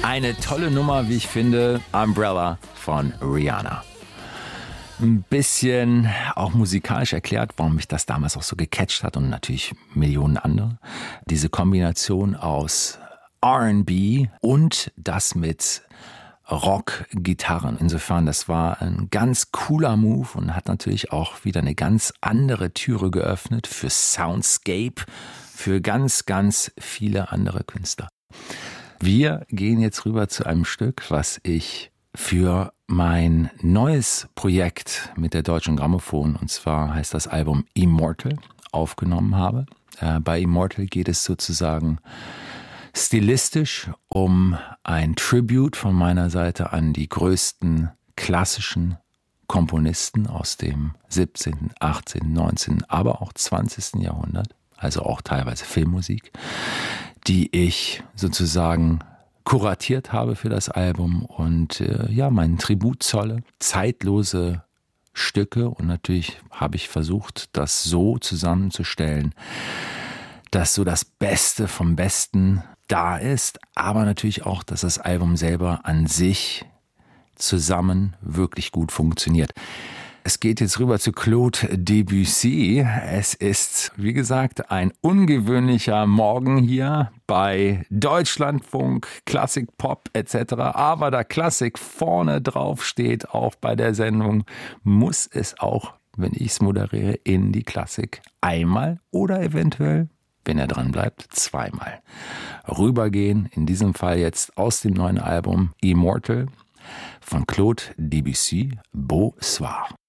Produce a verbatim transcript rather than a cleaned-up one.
Eine tolle Nummer, wie ich finde, Umbrella von Rihanna. Ein bisschen auch musikalisch erklärt, warum mich das damals auch so gecatcht hat und natürlich Millionen andere. Diese Kombination aus R and B und das mit Rock-Gitarren. Insofern, das war ein ganz cooler Move und hat natürlich auch wieder eine ganz andere Türe geöffnet für Soundscape, für ganz, ganz viele andere Künstler. Wir gehen jetzt rüber zu einem Stück, was ich für mein neues Projekt mit der Deutschen Grammophon, und zwar heißt das Album Immortal, aufgenommen habe. Äh, bei Immortal geht es sozusagen stilistisch um ein Tribute von meiner Seite an die größten klassischen Komponisten aus dem siebzehnten, achtzehnten, neunzehnten, aber auch zwanzigsten Jahrhundert, also auch teilweise Filmmusik, die ich sozusagen kuratiert habe für das Album und äh, ja, meinen Tribut zolle, zeitlose Stücke, und natürlich habe ich versucht, das so zusammenzustellen, dass so das Beste vom Besten da ist, aber natürlich auch, dass das Album selber an sich zusammen wirklich gut funktioniert. Es geht jetzt rüber zu Claude Debussy. Es ist, wie gesagt, ein ungewöhnlicher Morgen hier bei Deutschlandfunk, Klassik Pop et cetera. Aber da Klassik vorne drauf steht, auch bei der Sendung, muss es auch, wenn ich es moderiere, in die Klassik einmal oder eventuell, wenn er dran bleibt, zweimal rübergehen. In diesem Fall jetzt aus dem neuen Album Immortal von Claude Debussy. Beau soir.